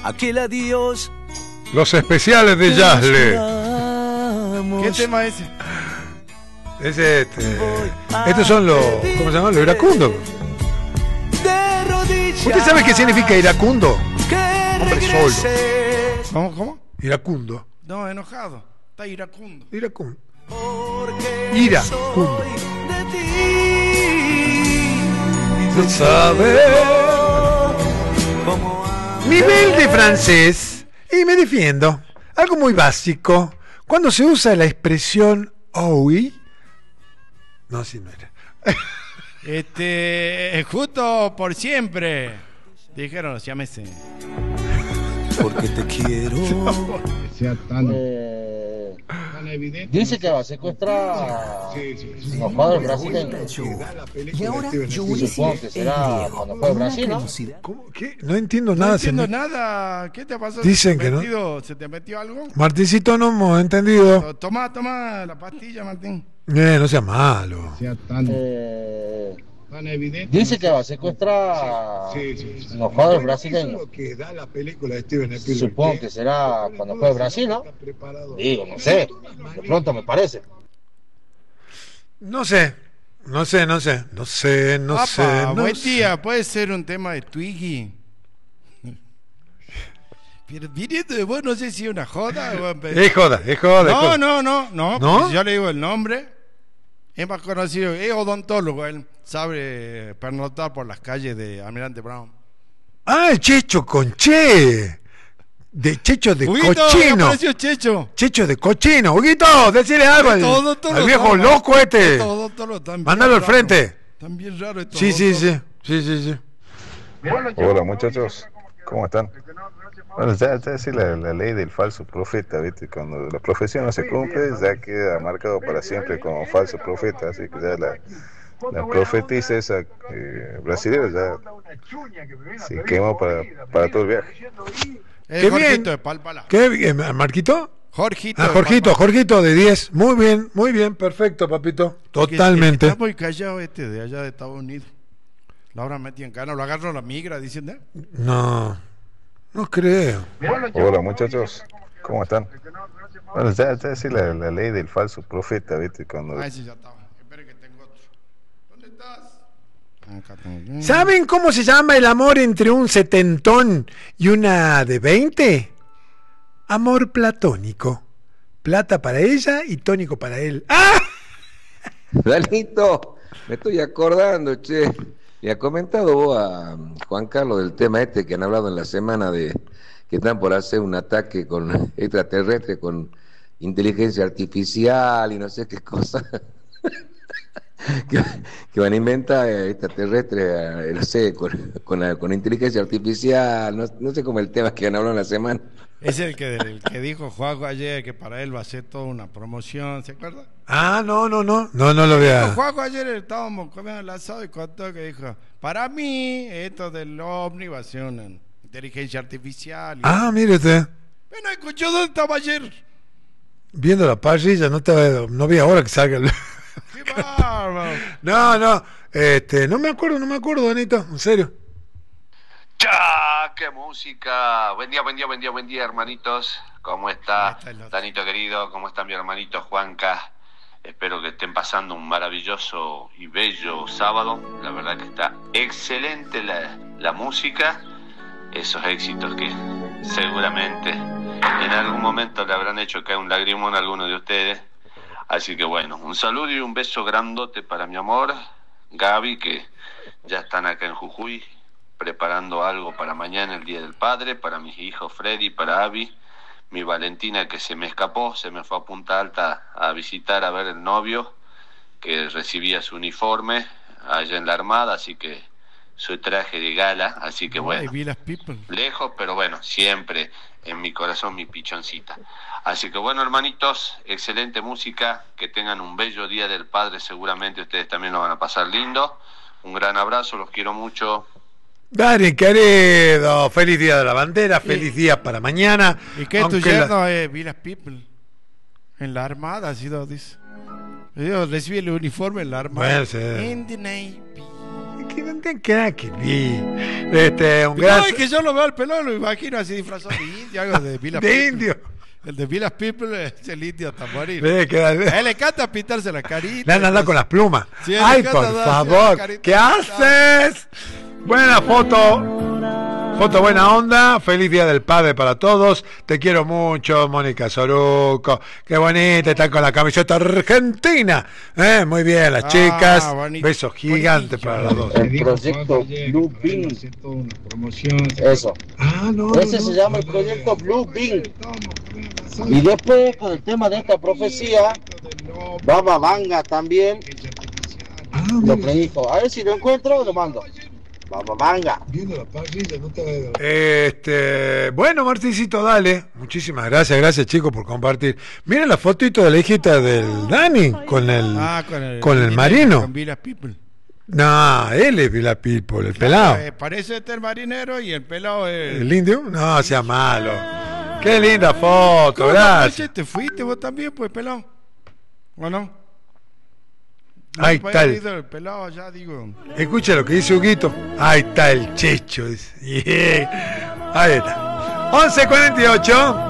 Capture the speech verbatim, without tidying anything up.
aquel adiós. Los especiales de Yazle. ¿Qué tema es ese? Es este. Estos son los. ¿Cómo se llaman? Los iracundos. ¿Usted sabe qué significa iracundo? Hombre solo. ¿Cómo? ¿Cómo? Iracundo. No, enojado. Está iracundo. Iracundo. Iracundo. No sabe. Nivel de francés. Y me defiendo. Algo muy básico. Cuando se usa la expresión oui. No, si no era. Este. Justo por siempre. Dijeron, llámese. Porque te quiero. Sea tan, eh, tan evidente. Dice que va a secuestrar sí, sí, sí. los jugadores brasileños. Y ahora yo Supongo que será cuando fue Brasil, ¿no? ¿Cómo? ¿Qué? No entiendo No nada. entiendo señor. nada. ¿Qué te pasó? Dicen ¿Se te que no. metido, ¿Se te metió algo? Martincito, no hemos entendido. Toma, toma la pastilla, Martín. Eh, no sea malo. Sea tan, Eh, tan evidente. dice que va a secuestrar Sí, sí, sí. los jugadores Eso brasileños. es lo que da la película de Steven Spielberg. Supongo que será cuando fue Brasil, ¿no? Digo, no sé. De pronto me parece. No sé. No sé, no sé. No sé, no Apa, sé. No buen sé. día, puede ser un tema de Twiggy. Pero viniendo de vos, no sé si es una joda o... Es joda, es joda. es No, joda. no, no, no, ¿No? pues yo le digo el nombre. Es más conocido, es odontólogo, él sabe pernotar por las calles de Almirante Brown. Ah, el Checho con Che. De Checho de Huguito, ¿qué cochino. apareció Checho? Checho de cochino. Huguito, decile algo al, Todo, todo, al viejo todo, loco este. Todo, todo, tan bien Mándalo al raro. frente. Están bien raros estos Sí, sí, dos. sí. Sí, sí, sí. Hola muchachos, ¿cómo están? Bueno, ya, ya sí la, la ley del falso profeta, ¿viste? Cuando la profesión no se cumple, ya queda marcado para siempre como falso profeta, así que ya la, la profetisa esa eh, brasileña ya se quemó para, para todo el viaje. Es Qué Jorgito bien. de Pálpala. ¿Qué bien? ¿Marquito? Jorgito. Ah, de Jorgito, Pálpala. Jorgito de diez. Muy bien, muy bien, perfecto, papito. Porque Totalmente. Está muy callado este de allá de Estados Unidos. Lo habrán metido en cana, lo agarró la migra, dicen, ¿eh? No, no creo. Hola muchachos, ¿cómo están? Bueno, ya, ya sí la, la ley del falso profeta, ¿viste? Cuando... Ah, ese ya estaba. Espere que tengo otro. ¿Dónde estás? Acá tengo. ¿Saben cómo se llama el amor entre un setentón y una de veinte? Amor platónico. Plata para ella y tónico para él. ¡Ah! Danito, me estoy acordando, che. Le ha comentado vos a Juan Carlos del tema este que han hablado en la semana de que están por hacer un ataque con extraterrestre con inteligencia artificial y no sé qué cosa. que, que van a inventar extraterrestres, no sé, con, con, la, con inteligencia artificial, no, no sé cómo el tema que han hablado en la semana. Es el que, el que dijo Juaco ayer que para él va a ser toda una promoción, ¿se acuerda? Ah, no, no, no. No, no lo vea. Juaco ayer estábamos comiendo el asado y contó que dijo, para mí esto del ovni va a ser una inteligencia artificial. Y... Ah, mire usted. Bueno, escuchó dónde estaba ayer. Viendo la parrilla, no, estaba, no vi ahora que salga el... Qué bárbaro. No, no. Este, no me acuerdo, no me acuerdo, Danito. En serio. ¡Ya! ¡Qué música! Buen día, buen día, buen día, buen día, hermanitos. ¿Cómo está, Danito querido? ¿Cómo está mi hermanito Juanca? Espero que estén pasando un maravilloso y bello sábado. La verdad que está excelente la, la música. Esos éxitos que seguramente en algún momento le habrán hecho caer un lagrimón a alguno de ustedes. Así que bueno, un saludo y un beso grandote para mi amor, Gaby, que ya están acá en Jujuy, preparando algo para mañana, el Día del Padre, para mis hijos Freddy, para Abby, mi Valentina que se me escapó, se me fue a Punta Alta a visitar a ver el novio, que recibía su uniforme allá en la Armada, así que su traje de gala, así que bueno, lejos, pero bueno, siempre en mi corazón mi pichoncita. Así que bueno, hermanitos, excelente música, que tengan un bello Día del Padre, seguramente ustedes también lo van a pasar lindo. Un gran abrazo, los quiero mucho. Dani, querido, feliz día de la bandera, feliz día para mañana. ¿Y qué tu Aunque yerno la- es Villas People? En la Armada, así lo dice. Yo recibí el uniforme en la Armada. Bueno, sí. In the Navy. ¿Qué que vi? Este, un gran... No, es que yo lo veo al pelón, lo imagino así disfrazado de indio, algo de Village De People. indio. El de Village People es el indio hasta morir. Ve, que- A él le encanta pintarse la carita. Le han andado con las plumas. Sí, le Ay, encanta por darse favor. la carita. ¿Qué haces? Buena foto. Foto buena onda. Feliz Día del Padre para todos. Te quiero mucho, Mónica Soruco. Qué bonita, están con la camiseta argentina. Eh, muy bien, las Ah, chicas. bonito. Besos gigantes para los dos. El proyecto Blue Bean. Eso. Ah, no. Ese se llama el proyecto Blue Bean. Y después, con el tema de esta profecía, Baba Vanga también lo predijo. A ver si lo encuentro, lo mando. Baba Vanga. Viendo la parrilla, no te va a dar. Este, bueno, Martincito, dale. Muchísimas gracias, gracias chicos por compartir. Miren la fotito de la hijita del Dani con el, Ah, con el, con el marino. Con Village People. No, él es Vila People, el pelado. Eh, parece este el marinero y el pelado es... ¿El indio? No, sea malo. Qué linda foto, ¿Cómo gracias. no, ¿Te fuiste vos también, pues, pelado? ¿O no? Ahí No, está pues, el- ido el pelado, ya digo. Escucha lo que dice Huguito. Ahí está el checho. Dice. Yeah. Ahí está. once cuarenta y ocho.